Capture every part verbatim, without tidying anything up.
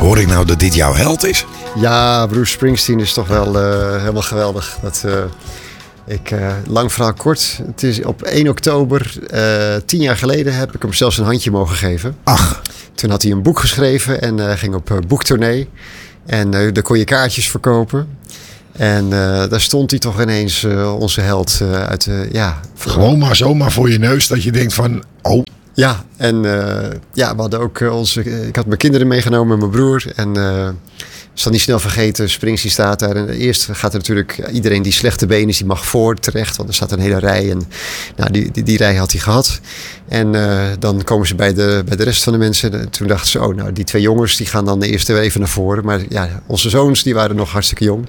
Hoor ik nou dat dit jouw held is? Ja, Bruce Springsteen is toch wel uh, helemaal geweldig. Dat, uh, ik, uh, lang verhaal kort. Het is op één oktober, uh, tien jaar geleden, heb ik hem zelfs een handje mogen geven. Ach. Toen had hij een boek geschreven en uh, ging op uh, boektournee. En uh, daar kon je kaartjes verkopen. En uh, daar stond hij toch ineens, uh, onze held, uh, uit de... Uh, ja, Gewoon maar zomaar voor je neus dat je denkt van... Oh. Ja, en uh, ja, we hadden ook uh, onze... Ik had mijn kinderen meegenomen en mijn broer. En uh, ik zal niet snel vergeten, Springsteen staat daar. En eerst gaat er natuurlijk... Iedereen die slechte benen is, die mag voor terecht. Want er staat een hele rij. En nou, die, die, die rij had hij gehad. En uh, dan komen ze bij de, bij de rest van de mensen. En toen dachten ze, oh, nou, die twee jongens... die gaan dan eerst even naar voren. Maar ja, onze zoons, die waren nog hartstikke jong.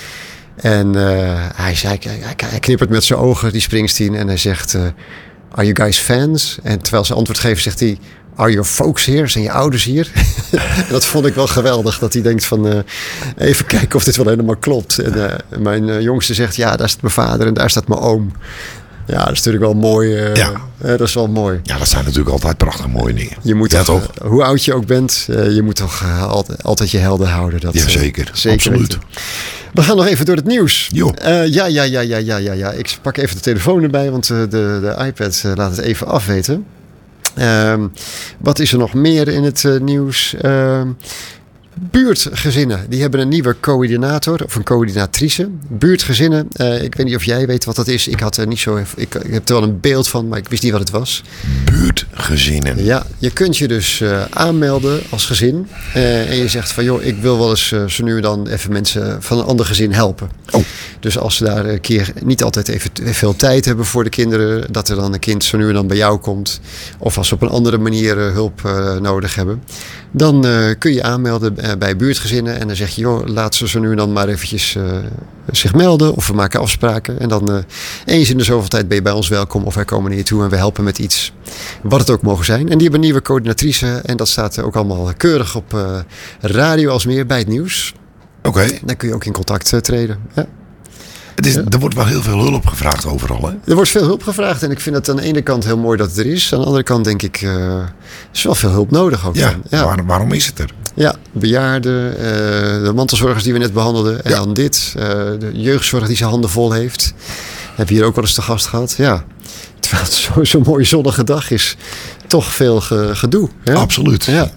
En uh, hij, zei, hij, hij knippert met zijn ogen, die Springsteen. En hij zegt... Uh, Are you guys fans? En terwijl ze antwoord geven, zegt hij... Are your folks here? Zijn je ouders hier? En dat vond ik wel geweldig. Dat hij denkt van... Uh, even kijken of dit wel helemaal klopt. En uh, mijn uh, jongste zegt... Ja, daar staat mijn vader en daar staat mijn oom. Ja, dat is natuurlijk wel mooi. Uh, ja. Uh, dat is wel mooi. Ja, dat zijn natuurlijk altijd prachtig mooie dingen. Je moet ja, toch, toch? Uh, hoe oud je ook bent... Uh, je moet toch uh, altijd, altijd je helden houden. Dat, ja, zeker. Uh, zeker Absoluut. Weten. We gaan nog even door het nieuws. Jo. Uh, ja, ja, ja, ja, ja, ja, ja. Ik pak even de telefoon erbij, want uh, de, de iPad uh, laat het even afweten. Uh, wat is er nog meer in het uh, nieuws? Uh, Buurtgezinnen, die hebben een nieuwe coördinator of een coördinatrice. Buurtgezinnen, uh, ik weet niet of jij weet wat dat is. Ik had er niet zo, ik, ik heb er wel een beeld van, maar ik wist niet wat het was. Buurtgezinnen. Ja, je kunt je dus uh, aanmelden als gezin. Uh, en je zegt van joh, ik wil wel eens uh, zo nu en dan even mensen van een ander gezin helpen. Oh. Dus als ze daar een keer niet altijd even veel tijd hebben voor de kinderen, dat er dan een kind zo nu en dan bij jou komt. Of als ze op een andere manier uh, hulp uh, nodig hebben. Dan uh, kun je aanmelden uh, bij buurtgezinnen. En dan zeg je, joh, laat ze zo nu en dan maar eventjes uh, zich melden. Of we maken afspraken. En dan uh, eens in de zoveel tijd ben je bij ons welkom. Of wij komen naar je toe en we helpen met iets. Wat het ook mogen zijn. En die hebben een nieuwe coördinatrice. En dat staat ook allemaal keurig op uh, Radio Alsmeer bij het nieuws. Oké. Okay. Dan kun je ook in contact uh, treden. Ja. Het is, ja. Er wordt wel heel veel hulp gevraagd overal, hè? Er wordt veel hulp gevraagd. En ik vind het aan de ene kant heel mooi dat het er is. Aan de andere kant denk ik, uh, er is wel veel hulp nodig ook. Ja, ja. Waar, waarom is het er? Ja, bejaarden, uh, de mantelzorgers die we net behandelden. En ja. dan dit, uh, de jeugdzorg die zijn handen vol heeft. Heb je hier ook wel eens te gast gehad. Ja, terwijl het zo'n zo mooie zonnige dag is. Toch veel ge, gedoe. Hè? Absoluut. Ja.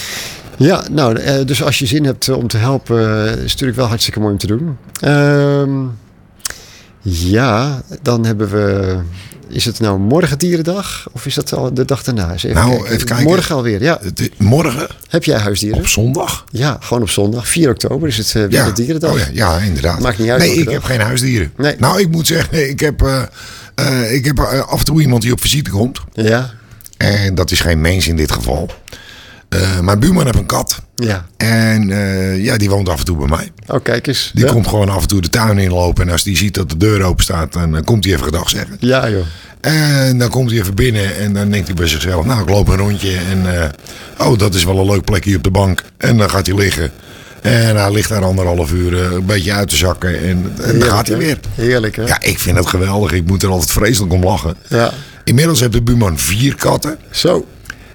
Ja, nou, uh, dus als je zin hebt om te helpen, uh, is het natuurlijk wel hartstikke mooi om te doen. Uh, ja, dan hebben we... Is het nou morgen dierendag? Of is dat al de dag daarna? Even nou, kijken. even kijken. Morgen alweer, ja. Morgen? Heb jij huisdieren? Op zondag? Ja, gewoon op zondag. vier oktober is het uh, Werelddierendag. Ja. Oh ja, ja, inderdaad. Maakt niet uit. Nee, ik dag. heb geen huisdieren. Nee. Nou, ik moet zeggen, ik heb, uh, uh, ik heb uh, af en toe iemand die op visite komt. Ja. En dat is geen mens in dit geval. Uh, mijn buurman heeft een kat. Ja. En uh, ja, die woont af en toe bij mij. Oh, kijk eens. Die ja. komt gewoon af en toe de tuin inlopen. En als die ziet dat de deur open staat, dan uh, komt hij even gedag zeggen. Ja, joh. En dan komt hij even binnen en dan denkt hij bij zichzelf, nou, ik loop een rondje. En uh, oh, dat is wel een leuk plekje op de bank. En dan gaat hij liggen. En hij ligt daar anderhalf uur uh, een beetje uit te zakken. En, en Heerlijk, dan gaat hij hè? weer. Heerlijk, hè? Ja, ik vind het geweldig. Ik moet er altijd vreselijk om lachen. Ja. Inmiddels heeft de buurman vier katten. Zo.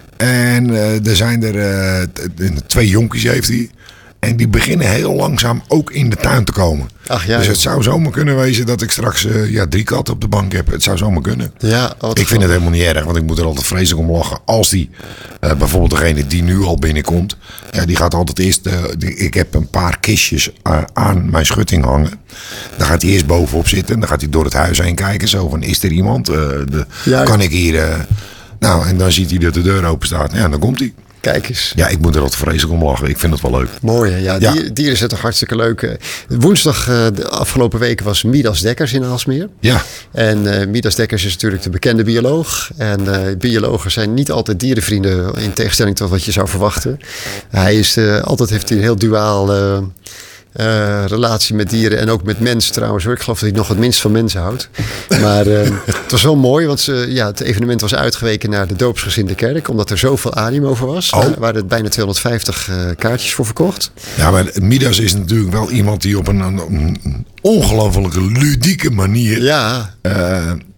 En uh, er zijn er uh, t- twee jonkies heeft hij. En die beginnen heel langzaam ook in de tuin te komen. Ach, ja, dus het joh. zou zomaar kunnen wezen dat ik straks uh, ja, drie katten op de bank heb. Het zou zomaar kunnen. Ja, ik vind het helemaal niet erg, want ik moet er altijd vreselijk om lachen. Als die, uh, bijvoorbeeld degene die nu al binnenkomt. Uh, die gaat altijd eerst, uh, die, ik heb een paar kistjes uh, aan mijn schutting hangen. Daar gaat hij eerst bovenop zitten. Dan gaat hij door het huis heen kijken. Zo van, is er iemand? Uh, de, ja, kan ik hier... Uh, nou, en dan ziet hij dat de deur open staat. Ja, dan komt hij. Kijk eens. Ja, ik moet er altijd vreselijk om lachen. Ik vind het wel leuk. Mooi, hè? Ja, Ja. Dier, dieren zijn toch hartstikke leuk. Woensdag, uh, de afgelopen weken, was Midas Dekkers in Aalsmeer. Ja. En uh, Midas Dekkers is natuurlijk de bekende bioloog. En uh, biologen zijn niet altijd dierenvrienden, in tegenstelling tot wat je zou verwachten. Hij is, uh, altijd heeft hij een heel duaal uh, uh, relatie met dieren en ook met mensen trouwens. Hoor. Ik geloof dat hij nog het minst van mensen houdt. Maar uh, het was wel mooi, want ze, ja, het evenement was uitgeweken naar de doopsgezinde kerk, omdat er zoveel animo voor was. Oh. Er waren bijna tweehonderdvijftig uh, kaartjes voor verkocht. Ja, maar Midas is natuurlijk wel iemand die op een, een, een ongelofelijke ludieke manier... Ja. Uh,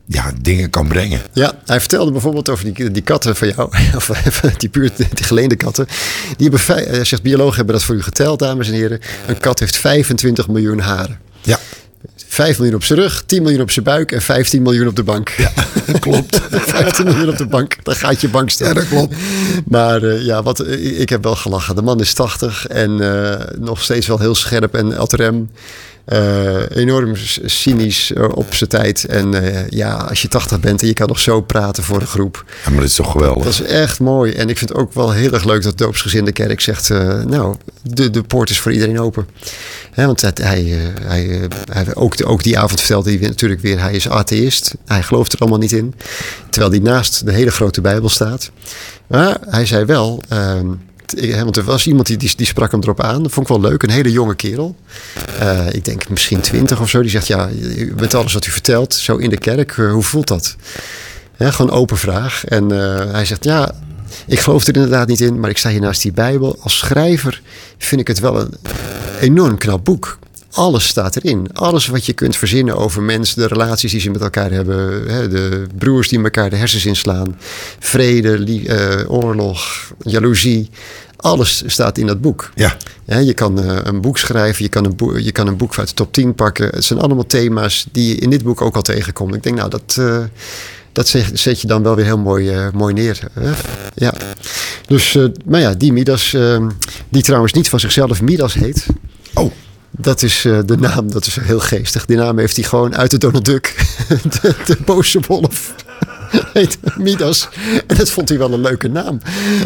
ja, dingen kan brengen. Ja, hij vertelde bijvoorbeeld over die, die katten van jou. Of die, puur, die geleende katten. Die hebben, hij zegt, biologen hebben dat voor u geteld, dames en heren. Een kat heeft vijfentwintig miljoen haren. Ja. vijf miljoen op zijn rug, tien miljoen op zijn buik en vijftien miljoen op de bank. Ja, dat klopt. vijftien miljoen op de bank, dan gaat je bank staan. Ja, dat klopt. Maar uh, ja, wat, uh, ik heb wel gelachen. De man is tachtig en uh, nog steeds wel heel scherp en ad rem. Uh, enorm cynisch uh, op zijn tijd. En uh, ja, als je tachtig bent en je kan nog zo praten voor een groep. Ja, maar dat is toch geweldig. Dat is echt mooi. En ik vind het ook wel heel erg leuk dat de doopsgezinde kerk zegt... Uh, nou, de, de poort is voor iedereen open. He, want hij, hij, hij, hij ook, de, ook die avond vertelde hij natuurlijk weer... hij is atheïst. Hij gelooft er allemaal niet in. Terwijl hij naast de hele grote Bijbel staat. Maar hij zei wel... Uh, Want er was iemand die, die, die sprak hem erop aan. Dat vond ik wel leuk. Een hele jonge kerel. Uh, ik denk misschien twintig of zo. Die zegt, ja, met alles wat u vertelt, zo in de kerk, uh, hoe voelt dat? Ja, gewoon open vraag. En uh, hij zegt, ja, ik geloof er inderdaad niet in, maar ik sta hier naast die Bijbel. Als schrijver vind ik het wel een enorm knap boek. Alles staat erin. Alles wat je kunt verzinnen over mensen, de relaties die ze met elkaar hebben, de broers die elkaar de hersens inslaan, vrede, lie- uh, oorlog, jaloezie. Alles staat in dat boek. Ja. Ja, je kan uh, een boek schrijven, je kan een, boek, je kan een boek uit de top tien pakken. Het zijn allemaal thema's die je in dit boek ook al tegenkomt. Ik denk, nou, dat, uh, dat zet je dan wel weer heel mooi, uh, mooi neer. Hè? Ja. Dus, uh, maar ja, die Midas, uh, die trouwens niet van zichzelf Midas heet. Oh. Dat is uh, de naam, dat is heel geestig. Die naam heeft hij gewoon uit de Donald Duck. De, de boze wolf. Heet Midas. En dat vond hij wel een leuke naam.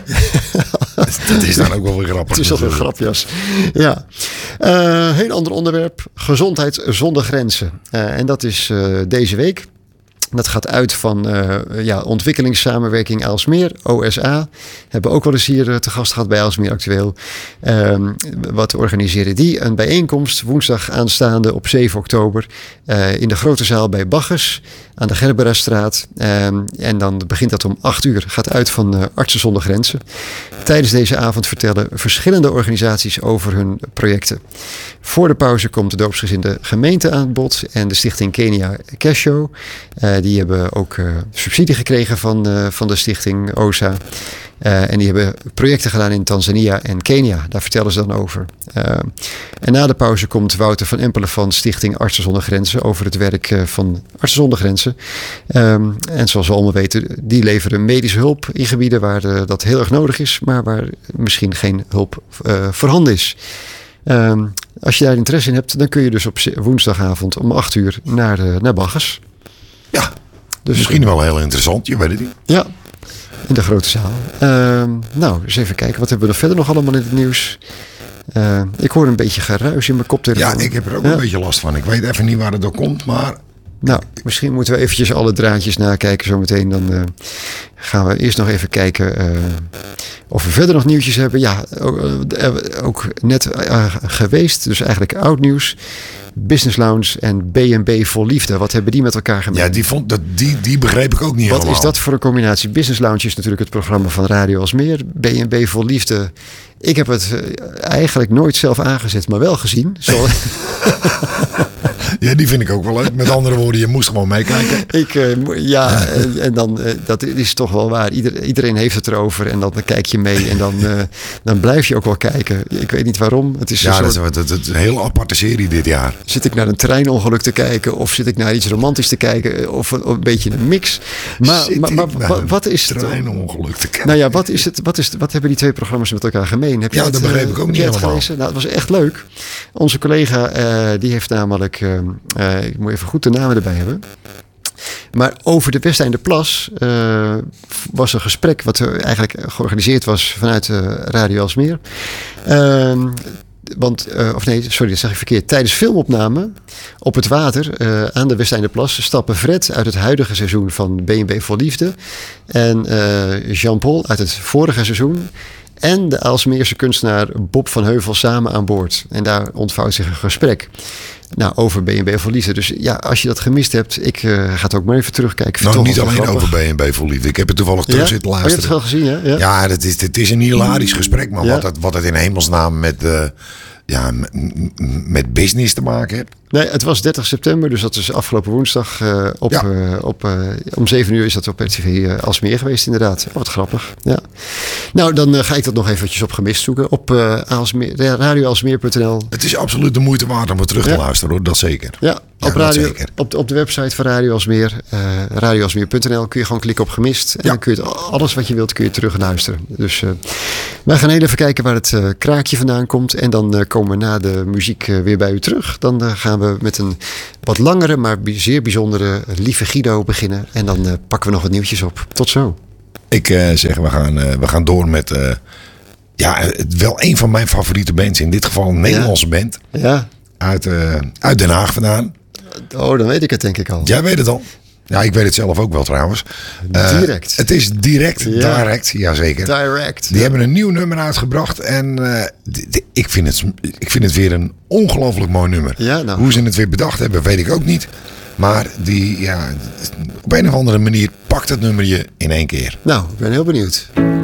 Dat is dan ook wel weer grappig. Het is wel een grapjas. Ja. Uh, heel ander onderwerp. Gezondheid zonder grenzen. Uh, en dat is uh, deze week. Dat gaat uit van uh, ja, ontwikkelingssamenwerking Aalsmeer, O S A. Hebben ook wel eens hier uh, te gast gehad bij Aalsmeer Actueel. Um, wat organiseren die? Een bijeenkomst woensdag aanstaande op zeven oktober... Uh, in de grote zaal bij Bacchus aan de Gerberastraat. Um, en dan begint dat om acht uur. Gaat uit van uh, Artsen zonder Grenzen. Tijdens deze avond vertellen verschillende organisaties over hun projecten. Voor de pauze komt de doopsgezinde gemeente aan bod en de stichting Kenia Casho. Uh, die hebben ook uh, subsidie gekregen van, uh, van de stichting O S A. Uh, en die hebben projecten gedaan in Tanzania en Kenia. Daar vertellen ze dan over. Uh, en na de pauze komt Wouter van Empelen van Stichting Artsen zonder Grenzen over het werk uh, van Artsen zonder Grenzen. Um, en zoals we allemaal weten, die leveren medische hulp in gebieden waar uh, dat heel erg nodig is, maar waar misschien geen hulp uh, voorhanden is. Um, als je daar interesse in hebt, dan kun je dus op woensdagavond om acht uur naar, uh, naar Bacchus. Ja, dus misschien wel heel interessant, je weet het niet. Ja, in de grote zaal. Uh, nou, eens even kijken. Wat hebben we er verder nog allemaal in het nieuws? Uh, ik hoor een beetje geruis in mijn koptelefoon. Ja, ik heb er ook ja. een beetje last van. Ik weet even niet waar het door komt, maar... Nou, misschien moeten we eventjes alle draadjes nakijken zometeen. Dan uh, gaan we eerst nog even kijken uh, of we verder nog nieuwtjes hebben. Ja, ook, uh, ook net uh, geweest. Dus eigenlijk oud nieuws. Business Lounge en B en B Vol Liefde. Wat hebben die met elkaar gemeen? Ja, die, vond, dat, die, die begreep ik ook niet Wat helemaal. is dat voor een combinatie? Business Lounge is natuurlijk het programma van Radio Aalsmeer. B en B Vol Liefde. Ik heb het eigenlijk nooit zelf aangezet, maar wel gezien. Zo... Ja, die vind ik ook wel leuk. Met andere woorden, je moest gewoon meekijken. Ik, uh, ja, en, en dan, uh, dat is toch wel waar. Ieder, iedereen heeft het erover en dan, dan kijk je mee en dan, uh, dan blijf je ook wel kijken. Ik weet niet waarom. Het is ja, een dat, soort... is, dat is een heel aparte serie dit jaar. Zit ik naar een treinongeluk te kijken of zit ik naar iets romantisch te kijken of een, of een beetje een mix. Maar, maar, maar wat, wat is het? Treinongeluk te kijken. Nou ja, wat is het? Wat, is, wat hebben die twee programma's met elkaar gemeen? Heb je ja, het, dat begreep uh, ik ook niet heb je het helemaal. gelezen? Nou, het was echt leuk. Onze collega uh, die heeft namelijk, uh, uh, ik moet even goed de namen erbij hebben. Maar over de Westeinderplas uh, was een gesprek wat eigenlijk georganiseerd was vanuit uh, Radio Aalsmeer. Uh, Want, uh, of nee, sorry, dat zeg ik verkeerd. Tijdens filmopname op het water uh, aan de Westeinderplas stappen Fred uit het huidige seizoen van B en B Vol Liefde en uh, Jean-Paul uit het vorige seizoen en de Aalsmeerse kunstenaar Bob van Heuvel samen aan boord. En daar ontvouwt zich een gesprek. Nou, over B en B Vol Liefde. Dus ja, als je dat gemist hebt, ik uh, ga het ook maar even terugkijken. Nou, niet alleen over B en B Vol Liefde. Ik heb het toevallig terug ja? zitten Oh, je luisteren. hebt het wel gezien, hè? Ja, Ja, het is, het is een hilarisch gesprek. Maar Ja. wat, het, wat het in hemelsnaam met, uh, ja, m- m- met business te maken hebt. Nee, het was dertig september, dus dat is afgelopen woensdag. Uh, op, Ja. uh, op, uh, om zeven uur is dat op R T V uh, Aalsmeer geweest inderdaad. Oh, wat grappig. Ja. Nou, dan uh, ga ik dat nog eventjes op gemist zoeken. Op uh, Aalsmeer, radio aalsmeer punt n l. Het is absoluut de moeite waard om weer terug te Ja. luisteren, hoor. Dat zeker. Ja, Ja, op, dat radio, zeker. op, de, op de website van Radio Aalsmeer, uh, radio aalsmeer punt n l, kun je gewoon klikken op gemist. En Ja. dan kun je het, alles wat je wilt, kun je terug luisteren. Dus uh, wij gaan heel even kijken waar het uh, kraakje vandaan komt. En dan uh, komen we na de muziek uh, weer bij u terug. Dan uh, gaan we met een wat langere, maar bij- zeer bijzondere Lieve Guido beginnen. En dan uh, pakken we nog wat nieuwtjes op. Tot zo. Ik uh, zeg, we gaan, uh, we gaan door met... Uh, ja, het- wel een van mijn favoriete bands. In dit geval een Nederlandse band. Ja, Uit, uh, uit Den Haag vandaan. oh, dan weet ik het denk ik al. Jij weet het al. Ja, ik weet het zelf ook wel trouwens. Uh, Direct. Het is direct, Ja. direct, jazeker. Direct. Die hebben een nieuw nummer uitgebracht. En uh, d- d- ik, vind het, ik vind het weer een ongelooflijk mooi nummer. Ja, nou. Hoe ze het weer bedacht hebben, weet ik ook niet. Maar die, ja, op een of andere manier pakt het nummer je in één keer. Nou, ik ben heel benieuwd.